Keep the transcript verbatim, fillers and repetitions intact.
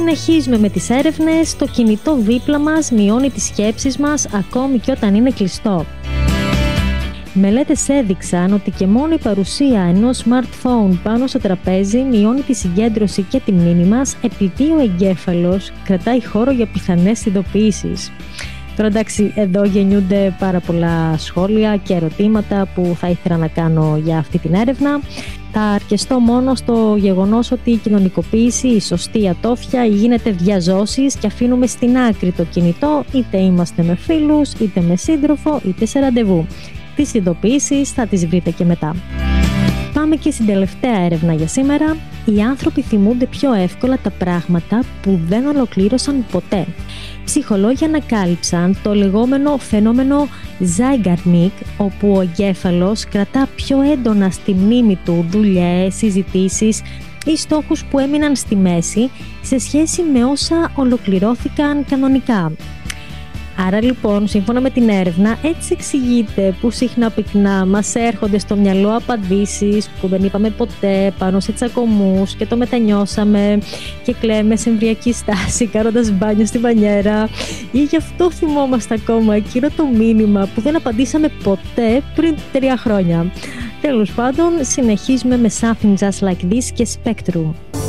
Συνεχίζουμε με τις έρευνες. Το κινητό δίπλα μας μειώνει τις σκέψεις μας ακόμη και όταν είναι κλειστό. Μελέτες έδειξαν ότι και μόνο η παρουσία ενός smartphone πάνω στο τραπέζι μειώνει τη συγκέντρωση και τη μνήμη μας, επειδή ο εγκέφαλος κρατάει χώρο για πιθανές συνειδητοποιήσεις. Τώρα εντάξει, εδώ γεννιούνται πάρα πολλά σχόλια και ερωτήματα που θα ήθελα να κάνω για αυτή την έρευνα. Θα αρκεστώ μόνο στο γεγονός ότι η κοινωνικοποίηση, η σωστή ατόφια, γίνεται διαζώσεις και αφήνουμε στην άκρη το κινητό, είτε είμαστε με φίλους, είτε με σύντροφο, είτε σε ραντεβού. Τις ειδοποιήσεις θα τις βρείτε και μετά. Πάμε και στην τελευταία έρευνα για σήμερα. Οι άνθρωποι θυμούνται πιο εύκολα τα πράγματα που δεν ολοκλήρωσαν ποτέ. Ψυχολόγοι ανακάλυψαν το λεγόμενο φαινόμενο Zeigarnik, όπου ο εγκέφαλος κρατά πιο έντονα στη μνήμη του δουλειές, συζητήσεις ή στόχους που έμειναν στη μέση σε σχέση με όσα ολοκληρώθηκαν κανονικά. Άρα λοιπόν, σύμφωνα με την έρευνα, έτσι εξηγείται που συχνά πυκνά μας έρχονται στο μυαλό απαντήσεις που δεν είπαμε ποτέ πάνω σε τσακωμούς και το μετανιώσαμε και κλαίμε σε εμβριακή στάση κάνοντας μπάνιο στη μπανιέρα, ή γι' αυτό θυμόμαστε ακόμα εκείνο το μήνυμα που δεν απαντήσαμε ποτέ πριν τρία χρόνια. Τέλος πάντων, συνεχίζουμε με Something Just Like This και Spectrum.